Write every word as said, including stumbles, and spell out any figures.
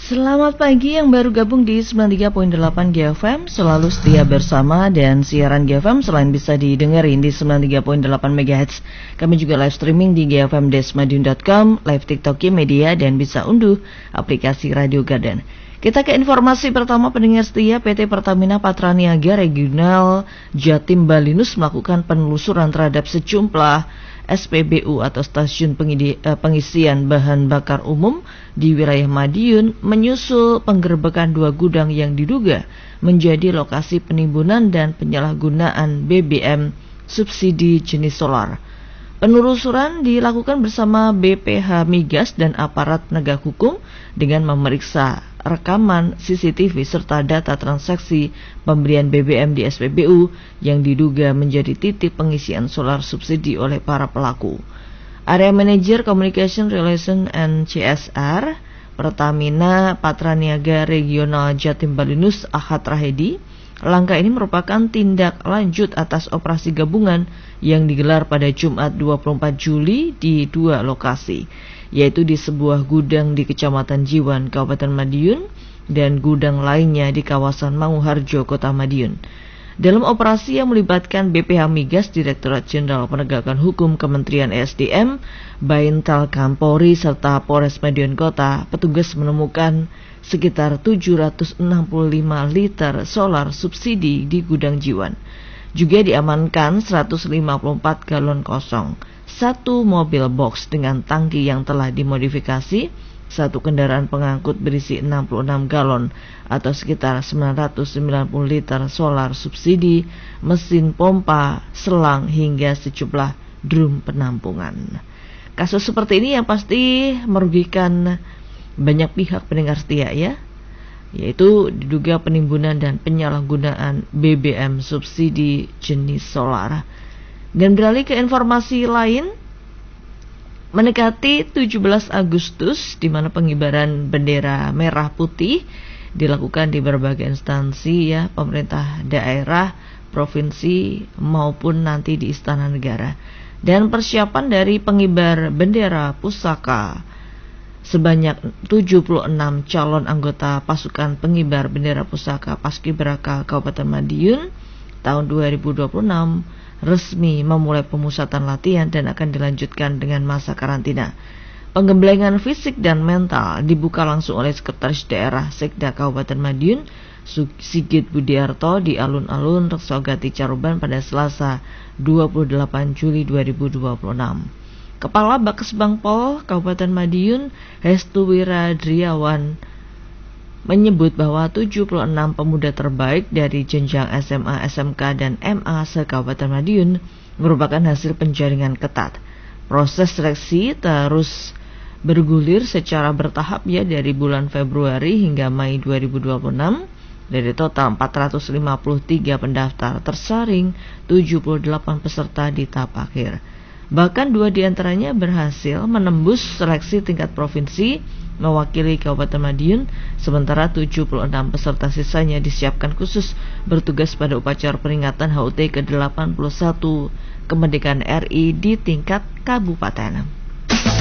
Selamat pagi yang baru gabung di sembilan puluh tiga koma delapan G F M. Selalu setia bersama dan siaran G F M selain bisa didengerin di sembilan puluh tiga koma delapan megahertz, kami juga live streaming di g f m desmadiun dot com, live TikTok Media, dan bisa unduh aplikasi Radio Garden. Kita ke informasi pertama. Pendengar setia, P T Pertamina Patraniaga Regional Jatim Balinus melakukan penelusuran terhadap sejumlah S P B U atau stasiun pengidi, eh, pengisian bahan bakar umum di wilayah Madiun menyusul penggerbekan dua gudang yang diduga menjadi lokasi penimbunan dan penyalahgunaan B B M subsidi jenis solar. Penelusuran dilakukan bersama B P H Migas dan aparat penegak hukum dengan memeriksa rekaman C C T V serta data transaksi pemberian B B M di S P B U yang diduga menjadi titik pengisian solar subsidi oleh para pelaku. Area Manager Communication Relation and C S R Pertamina Patraniaga Regional Jatim Balinus Ahad Rahedi, langkah ini merupakan tindak lanjut atas operasi gabungan yang digelar pada Jumat dua puluh empat Juli di dua lokasi, yaitu di sebuah gudang di Kecamatan Jiwan, Kabupaten Madiun, dan gudang lainnya di kawasan Manguharjo, Kota Madiun. Dalam operasi yang melibatkan B P H Migas, Direktorat Jenderal Penegakan Hukum Kementerian E S D M, Baintel Kampori, serta Polres Madiun Kota, petugas menemukan sekitar tujuh ratus enam puluh lima liter solar subsidi di gudang Jiwan. Juga diamankan seratus lima puluh empat galon kosong, satu mobil box dengan tangki yang telah dimodifikasi, satu kendaraan pengangkut berisi enam puluh enam galon atau sekitar sembilan ratus sembilan puluh liter solar subsidi, mesin pompa, selang hingga sejumlah drum penampungan. Kasus seperti ini yang pasti merugikan banyak pihak pendengar setia ya, yaitu diduga penimbunan dan penyalahgunaan B B M subsidi jenis solar. Dan beralih ke informasi lain, mendekati tujuh belas Agustus di mana pengibaran bendera merah putih dilakukan di berbagai instansi ya, pemerintah daerah, provinsi maupun nanti di Istana Negara. Dan persiapan dari pengibar bendera pusaka sebanyak tujuh puluh enam calon anggota pasukan pengibar bendera pusaka Paskibraka Kabupaten Madiun tahun dua ribu dua puluh enam resmi memulai pemusatan latihan dan akan dilanjutkan dengan masa karantina. Penggemblengan fisik dan mental dibuka langsung oleh Sekretaris Daerah Sekda Kabupaten Madiun Sigit Budiarto di alun-alun Reksogati Caruban pada Selasa dua puluh delapan Juli dua ribu dua puluh enam. Kepala Bakes Bangpol Kabupaten Madiun Hestu Wiradriawan menyebut bahwa tujuh puluh enam pemuda terbaik dari jenjang S M A, S M K, dan M A se-Kabupaten Madiun merupakan hasil penjaringan ketat. Proses seleksi terus bergulir secara bertahap ya dari bulan Februari hingga Mei dua ribu dua puluh enam. Dari total empat ratus lima puluh tiga pendaftar tersaring tujuh puluh delapan peserta di tahap akhir. Bahkan dua diantaranya berhasil menembus seleksi tingkat provinsi mewakili Kabupaten Madiun, sementara tujuh puluh enam peserta sisanya disiapkan khusus bertugas pada upacara peringatan H U T ke delapan puluh satu kemerdekaan R I di tingkat kabupaten.